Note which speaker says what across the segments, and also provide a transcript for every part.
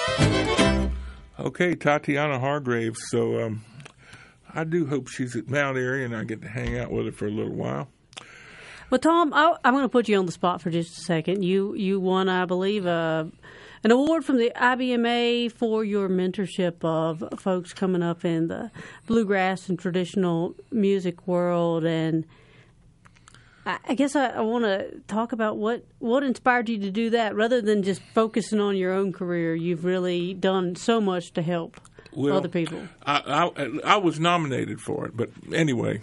Speaker 1: Okay, Tatiana Hargrave. So I do hope she's at Mount Airy and I get to hang out with her for a little while.
Speaker 2: Well, Tom, I'm going to put you on the spot for just a second. You won, I believe, an award from the IBMA for your mentorship of folks coming up in the bluegrass and traditional music world. And I guess I want to talk about what inspired you to do that rather than just focusing on your own career. You've really done so much to help other people.
Speaker 1: I was nominated for it, but anyway,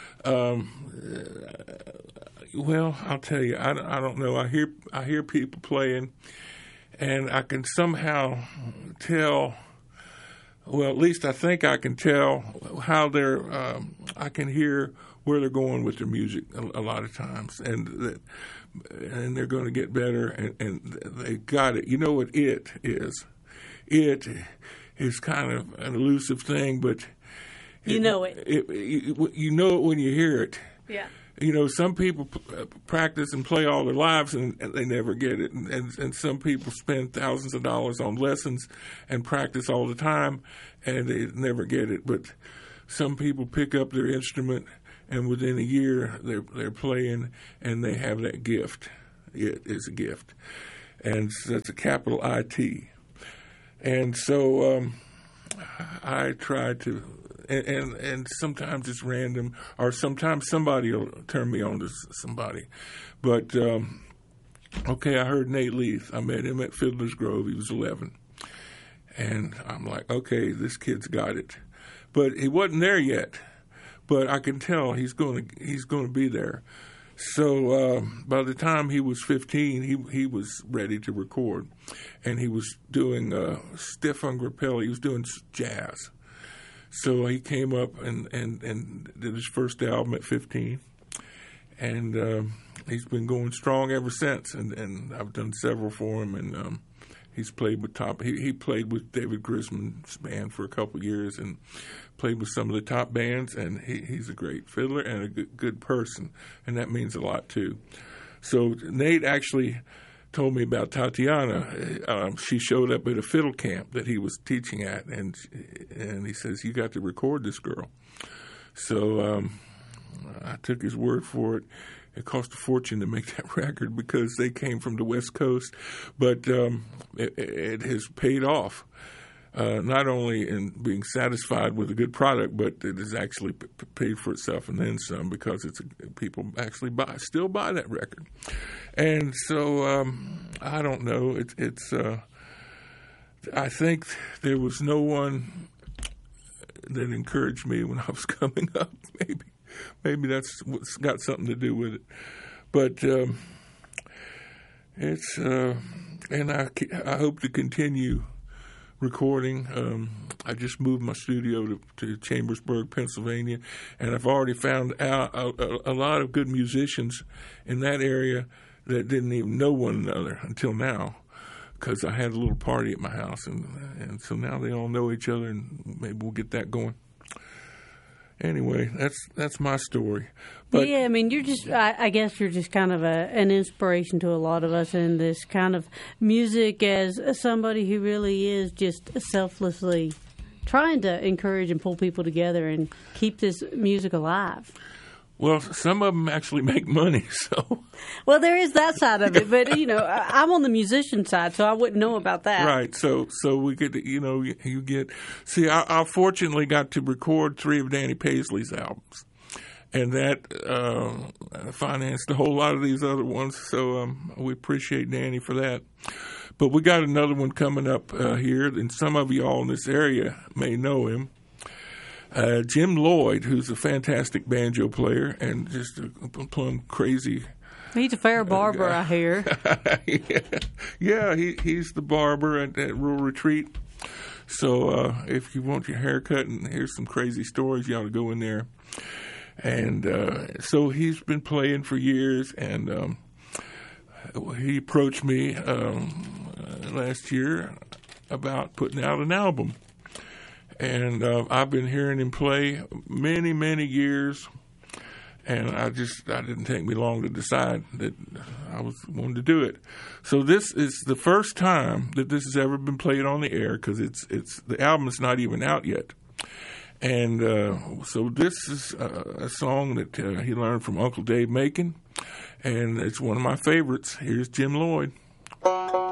Speaker 1: well, I'll tell you, I don't know. I hear people playing, and I can somehow tell. Well, at least I think I can tell how they're. I can hear where they're going with their music a lot of times, and they're going to get better, and they got it. You know what it is? It is kind of an elusive thing, but
Speaker 2: you know it.
Speaker 1: You know it when you hear it.
Speaker 2: Yeah.
Speaker 1: You know, some people practice and play all their lives and they never get it. And some people spend thousands of dollars on lessons and practice all the time and they never get it. But some people pick up their instrument and within a year they're playing and they have that gift. It is a gift. And that's a capital I-T. And so I try to... And sometimes it's random, or sometimes somebody will turn me on to somebody. But, okay, I heard Nate Leith. I met him at Fiddler's Grove. He was 11. And I'm like, okay, this kid's got it. But he wasn't there yet. But I can tell he's going to be there. So by the time he was 15, he was ready to record. And he was doing Stefan Grappelli. He was doing jazz. So he came up and did his first album at 15, and he's been going strong ever since. And I've done several for him, and he's played with He played with David Grisman's band for a couple of years, and played with some of the top bands. And he's a great fiddler and a good person, and that means a lot too. So Nate actually told me about Tatiana. She showed up at a fiddle camp that he was teaching at, and he says, you got to record this girl. So I took his word for it. It cost a fortune to make that record because they came from the West Coast, but it has paid off. Not only in being satisfied with a good product, but it has actually paid for itself and then some because people actually still buy that record. And so I don't know. I think there was no one that encouraged me when I was coming up. Maybe that's what's got something to do with it. But it's and I hope to continue recording. I just moved my studio to Chambersburg, Pennsylvania, and I've already found out a lot of good musicians in that area that didn't even know one another until now, because I had a little party at my house, and so now they all know each other, and maybe we'll get that going. Anyway, that's my story. But
Speaker 2: yeah, I mean, I guess you're just kind of an inspiration to a lot of us in this kind of music as somebody who really is just selflessly trying to encourage and pull people together and keep this music alive.
Speaker 1: Well, some of them actually make money, so.
Speaker 2: Well, there is that side of it, but, I'm on the musician side, so I wouldn't know about that.
Speaker 1: Right, so we get, you get, see, I fortunately got to record 3 of Danny Paisley's albums, and that financed a whole lot of these other ones, so we appreciate Danny for that. But we got another one coming up here, and some of you all in this area may know him. Jim Lloyd, who's a fantastic banjo player and just a plumb crazy.
Speaker 2: He's a fair barber, I hear.
Speaker 1: Yeah, he's the barber at Rural Retreat. So if you want your hair cut and hear some crazy stories, you ought to go in there. And so he's been playing for years, and he approached me last year about putting out an album. And I've been hearing him play many, many years, And I didn't take me long to decide that I wanted to do it. So this is the first time that this has ever been played on the air, because the album is not even out yet. And so this is a song that he learned from Uncle Dave Macon, and it's one of my favorites. Here's Jim Lloyd.